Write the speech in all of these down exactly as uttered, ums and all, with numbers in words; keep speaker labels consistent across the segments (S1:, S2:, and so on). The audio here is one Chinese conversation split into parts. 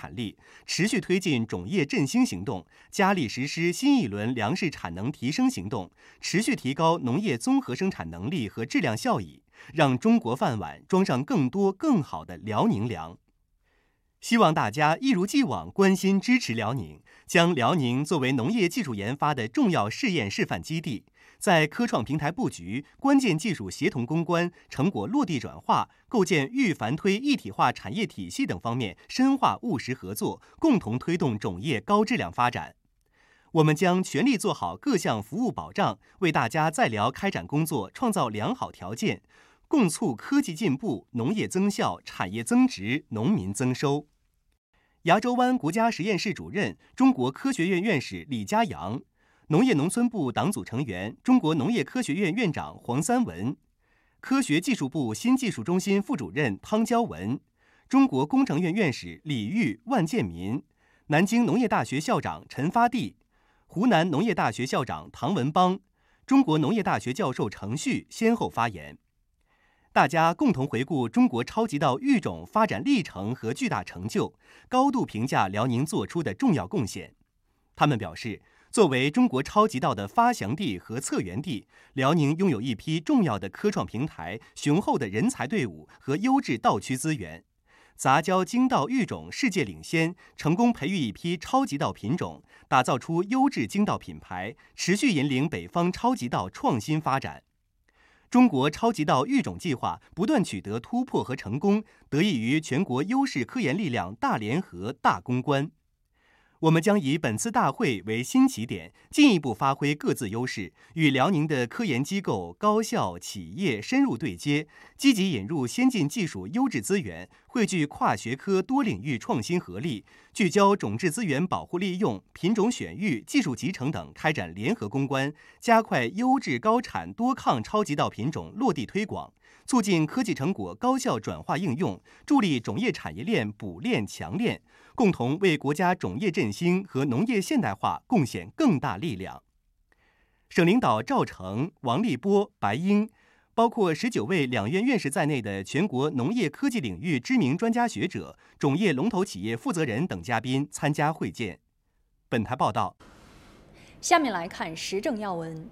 S1: 产力，持续推进种业振兴行动，加力实施新一轮粮食产能提升行动，持续提高农业综合生产能力和质量效益，让中国饭碗装上更多更好的辽宁粮。希望大家一如既往关心支持辽宁，将辽宁作为农业技术研发的重要试验示范基地，在科创平台布局、关键技术协同攻关、成果落地转化、构建预繁推一体化产业体系等方面深化务实合作，共同推动种业高质量发展。我们将全力做好各项服务保障，为大家在辽开展工作创造良好条件，共促科技进步、农业增效、产业增值、农民增收。牙洲湾国家实验室主任、中国科学院院士李家阳，农业农村部党组成员、中国农业科学院院长黄三文，科学技术部新技术中心副主任汤娇文，中国工程院院士李玉、万建民，南京农业大学校长陈发地，湖南农业大学校长唐文邦，中国农业大学教授程旭先后发言。大家共同回顾中国超级稻育种发展历程和巨大成就，高度评价辽宁做出的重要贡献。他们表示，作为中国超级稻的发祥地和策源地，辽宁拥有一批重要的科创平台、雄厚的人才队伍和优质稻区资源。杂交精稻育种世界领先，成功培育一批超级稻品种，打造出优质精稻品牌，持续引领北方超级稻创新发展。中国超级稻育种计划不断取得突破和成功，得益于全国优势科研力量大联合、大攻关。我们将以本次大会为新起点，进一步发挥各自优势，与辽宁的科研机构、高校、企业深入对接，积极引入先进技术优质资源，汇聚跨学科多领域创新合力，聚焦种质资源保护利用、品种选育、技术集成等，开展联合攻关，加快优质高产多抗超级稻品种落地推广，促进科技成果高效转化应用，助力种业产业链补链强链，共同为国家种业振兴和农业现代化贡献更大力量。省领导赵成、王立波、白英，包括十九位两院院士在内的全国农业科技领域知名专家学者、种业龙头企业负责人等嘉宾参加会见。本台报道。
S2: 下面来看时政要闻。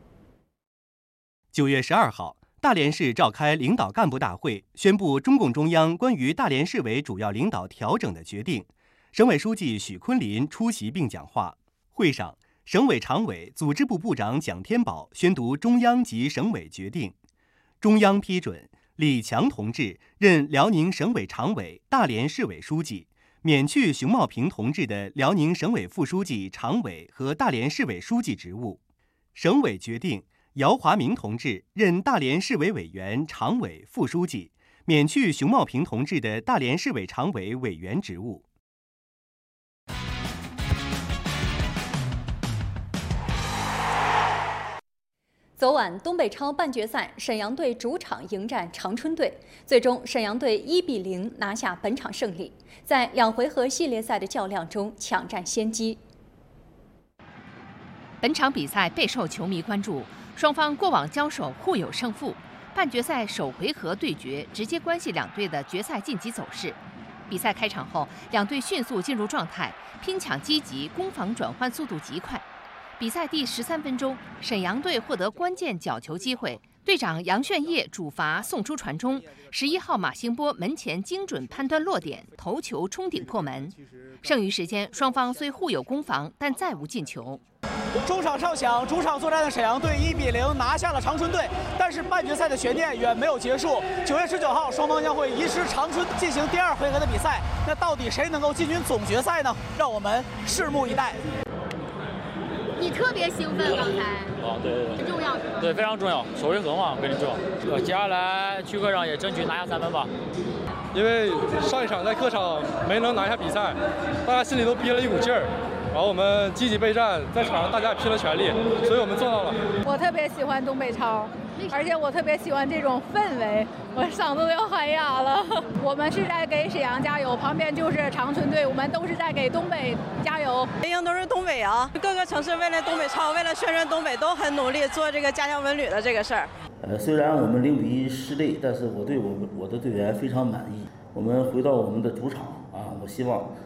S1: 九月十二号。大连市召开领导干部大会，宣布中共中央关于大连市委主要领导调整的决定。省委书记许昆林出席并讲话。会上，省委常委、组织部部长蒋天宝宣读中央及省委决定。中央批准李强同志任辽宁省委常委、大连市委书记，免去熊茂平同志的辽宁省委副书记、常委和大连市委书记职务。省委决定姚华明同志任大连市委委员、常委、副书记，免去熊茂平同志的大连市委常委、委员职务。
S2: 昨晚，东北超半决赛，沈阳队主场迎战长春队，最终沈阳队一比零拿下本场胜利，在两回合系列赛的较量中抢占先机。
S3: 本场比赛备受球迷关注。双方过往交手互有胜负，半决赛首回合对决直接关系两队的决赛晋级走势。比赛开场后，两队迅速进入状态，拼抢积极，攻防转换速度极快。比赛第十三分钟，沈阳队获得关键角球机会，队长杨炫业主罚送出传中，十一号马兴波门前精准判断落点，头球冲顶破门。剩余时间，双方虽互有攻防，但再无进球。
S4: 中场哨响，主场作战的沈阳队一比零拿下了长春队，但是半决赛的悬念远没有结束。九月十九号，双方将会移师长春进行第二回合的比赛。那到底谁能够进军总决赛呢？让我们拭目以待。
S5: 你特别兴奋，刚才
S6: 啊，对对对，
S5: 很重要是吧？
S6: 对，非常重要，首回合嘛，我跟你说，接下来去客场也争取拿下三分吧。
S7: 因为上一场在客场没能拿下比赛，大家心里都憋了一股劲儿。然后我们积极备战，在场上大家拼了全力，所以我们做到了。
S8: 我特别喜欢东北超，而且我特别喜欢这种氛围，我嗓子都要喊哑了。我们是在给沈阳加油，旁边就是长春队，我们都是在给东北加油。
S9: 全营都是东北啊，各个城市为了东北超，为了宣传东北，都很努力做这个家乡文旅的这个事儿。
S10: 呃，虽然我们零比一失利，但是我对我我的队员非常满意。我们回到我们的主场啊，我希望